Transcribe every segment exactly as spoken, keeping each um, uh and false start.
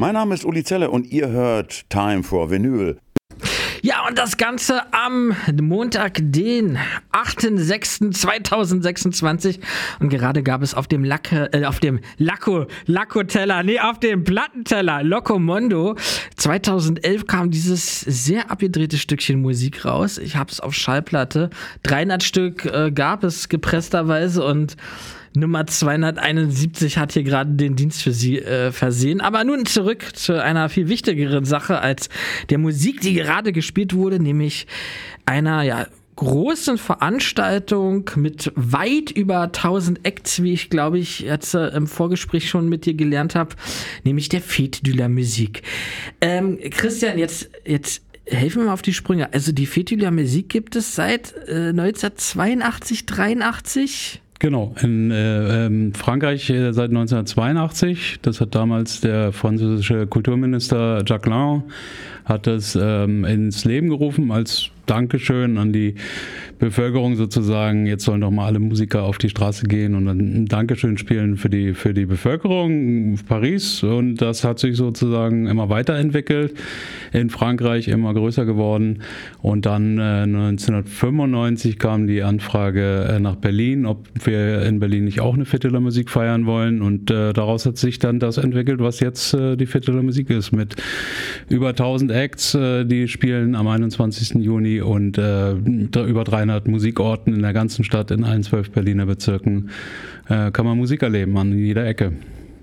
Mein Name ist Uli Zeller und ihr hört Time for Vinyl. Ja, und das Ganze am Montag, den achten sechsten zweitausendsechsundzwanzig. Und gerade gab es auf dem Lacke, äh, auf dem Lacko, Lacko-Teller, nee, auf dem Plattenteller, Locomondo. zweitausendelf kam dieses sehr abgedrehte Stückchen Musik raus. Ich hab's auf Schallplatte. dreihundert Stück äh, gab es gepressterweise und Nummer zweihunderteinundsiebzig hat hier gerade den Dienst für Sie äh, versehen. Aber nun zurück zu einer viel wichtigeren Sache als der Musik, die gerade gespielt wurde, nämlich einer, ja, großen Veranstaltung mit weit über tausend Acts, wie ich glaube ich jetzt äh, im Vorgespräch schon mit dir gelernt habe, nämlich der Fête de la Musique. Ähm, Christian, jetzt, jetzt helfen wir mal auf die Sprünge. Also die Fête de la Musique gibt es seit äh, neunzehnhundertzweiundachtzig, dreiundachtzig? Genau, in äh, ähm, Frankreich äh, seit neunzehnhundertzweiundachtzig. Das hat damals der französische Kulturminister Jacques Lang hat das ähm, ins Leben gerufen als Dankeschön an die Bevölkerung sozusagen. Jetzt sollen doch mal alle Musiker auf die Straße gehen und ein Dankeschön spielen für die, für die Bevölkerung Paris. Und das hat sich sozusagen immer weiterentwickelt. In Frankreich immer größer geworden. Und dann äh, neunzehnhundertfünfundneunzig kam die Anfrage äh, nach Berlin, ob wir in Berlin nicht auch eine Fête de la Musique feiern wollen. Und äh, daraus hat sich dann das entwickelt, was jetzt äh, die Fête de la Musique ist. Mit über tausend Acts, äh, die spielen am einundzwanzigsten Juni und äh, über dreihundert Musikorten in der ganzen Stadt, in allen zwölf Berliner Bezirken, äh, kann man Musik erleben an jeder Ecke.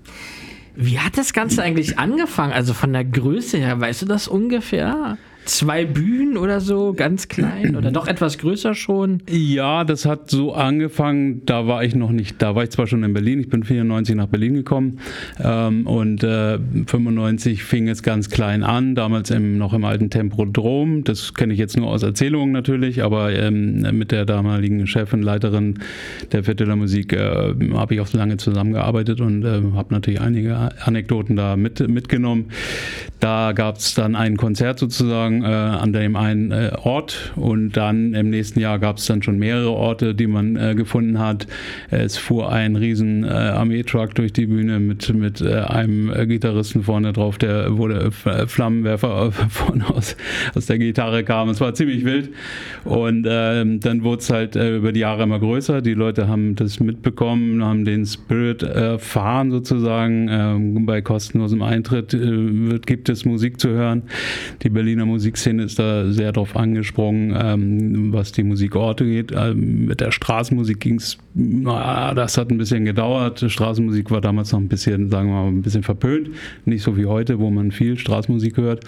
Wie hat das Ganze eigentlich angefangen? Also von der Größe her, weißt du das ungefähr? Zwei Bühnen oder so, ganz klein oder doch etwas größer schon? Ja, das hat so angefangen, da war ich noch nicht, da war ich zwar schon in Berlin, ich bin vierundneunzig nach Berlin gekommen ähm, und äh, fünfundneunzig fing es ganz klein an, damals im, noch im alten Tempodrom, das kenne ich jetzt nur aus Erzählungen natürlich, aber ähm, mit der damaligen Chefin, Leiterin der Fête de la Musique äh, habe ich auch so lange zusammengearbeitet und äh, habe natürlich einige Anekdoten da mit, mitgenommen. Da gab es dann ein Konzert sozusagen äh, an dem einen äh, Ort und dann im nächsten Jahr gab es dann schon mehrere Orte, die man äh, gefunden hat. Es fuhr ein riesen äh, Armeetruck durch die Bühne mit, mit äh, einem äh, Gitarristen vorne drauf, der wurde äh, Flammenwerfer äh, von aus, aus der Gitarre kam. Es war ziemlich wild und äh, dann wurde es halt äh, über die Jahre immer größer. Die Leute haben das mitbekommen, haben den Spirit erfahren sozusagen. Äh, bei kostenlosem Eintritt äh, gibt es Musik zu hören. Die Berliner Musikszene ist da sehr drauf angesprungen, ähm, was die Musikorte geht. Ähm, mit der Straßenmusik ging es, das hat ein bisschen gedauert. Straßenmusik war damals noch ein bisschen, sagen wir mal, ein bisschen verpönt. Nicht so wie heute, wo man viel Straßenmusik hört.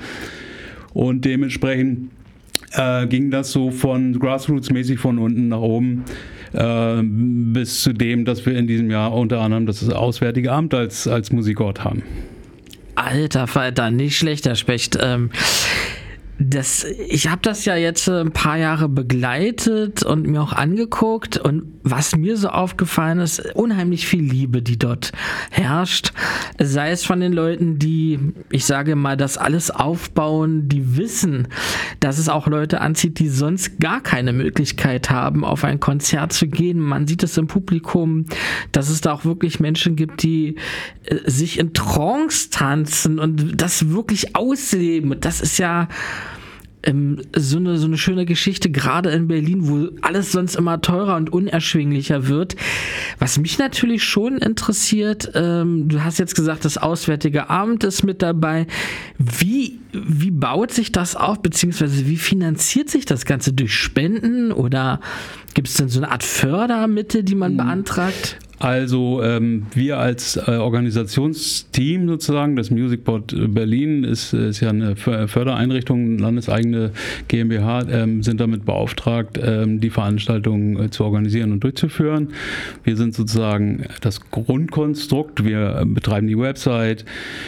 Und dementsprechend äh, ging das so von Grassroots-mäßig von unten nach oben äh, bis zu dem, dass wir in diesem Jahr unter anderem das Auswärtige Amt als, als Musikort haben. Alter Falter, nicht schlechter Specht. Ähm, das, ich habe das ja jetzt ein paar Jahre begleitet und mir auch angeguckt und was mir so aufgefallen ist, unheimlich viel Liebe, die dort herrscht, sei es von den Leuten, die, ich sage mal, das alles aufbauen, die wissen, dass es auch Leute anzieht, die sonst gar keine Möglichkeit haben, auf ein Konzert zu gehen. Man sieht es im Publikum, dass es da auch wirklich Menschen gibt, die äh, sich in Trance tanzen und das wirklich ausleben. Das ist ja Ähm, so eine, so eine schöne Geschichte, gerade in Berlin, wo alles sonst immer teurer und unerschwinglicher wird. Was mich natürlich schon interessiert, ähm, du hast jetzt gesagt, das Auswärtige Amt ist mit dabei. Wie, wie baut sich das auf, beziehungsweise wie finanziert sich das Ganze? Durch Spenden oder gibt es denn so eine Art Fördermittel, die man beantragt? Also ähm, wir als äh, Organisationsteam sozusagen, das Musicport Berlin ist, ist ja eine Fördereinrichtung, landeseigene GmbH, ähm, sind damit beauftragt, ähm, die Veranstaltungen äh, zu organisieren und durchzuführen. Wir sind sozusagen das Grundkonstrukt, wir betreiben die Website,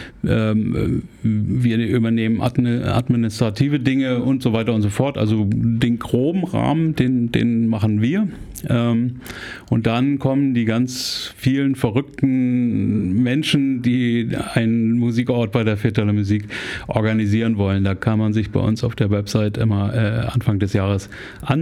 ähm, wir übernehmen administrative Dinge und so weiter und so fort. Also den groben Rahmen, den, den machen wir. Ähm, und dann kommen die ganz vielen verrückten Menschen, die einen Musikort bei der Fête de la Musique organisieren wollen. Da kann man sich bei uns auf der Website immer äh, Anfang des Jahres an